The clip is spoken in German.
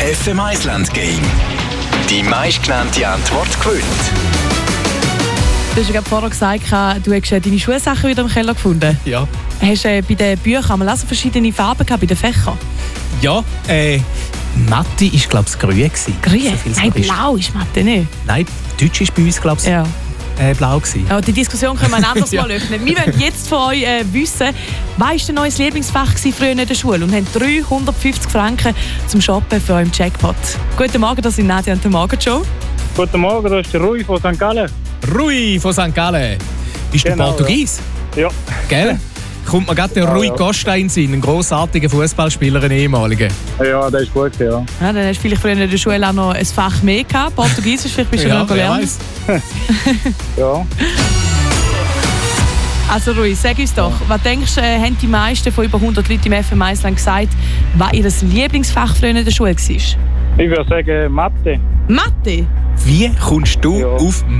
FM Island Game. Die meistgenannte Antwort gewinnt. Du hast ja vorher gesagt, du hast deine Schulsachen wieder im Keller gefunden. Ja. Hast du bei den Büchern mal also verschiedene Farben gehabt, bei den Fächern? Ja, Mathe war, glaube ich, grün. Grün? Nein, blau ist Mathe nicht. Nein, Deutsch war bei uns, glaube ich, ja. Blau gewesen. Ja, die Diskussion können wir ein anderes Ja. Mal öffnen. Wir wollen jetzt von euch wissen, was war dein neues Lieblingsfach früher in der Schule? Und haben 350 Franken zum Shoppen für euch im Jackpot. Guten Morgen, das sind Nadia und der Morgenshow. Guten Morgen, das ist der Rui von St. Gallen. Rui von St. Gallen. Bist du Portugies? Ja. Gell? Kommt mir gerade der Rui Costa in den Sinn, ein grossartiger Fußballspieler, ein ehemaliger. Ja, das ist gut, ja. Ja, dann hast du vielleicht früher in der Schule auch noch ein Fach mehr gehabt. Portugiesisch, vielleicht bist du noch gelernt. Ja. Also Rui, sag uns doch, was denkst du, haben die meisten von über 100 Leuten im FM Island gesagt, was ihr Lieblingsfach früher in der Schule war? Ich würde sagen Mathe. Mathe? Wie kommst du auf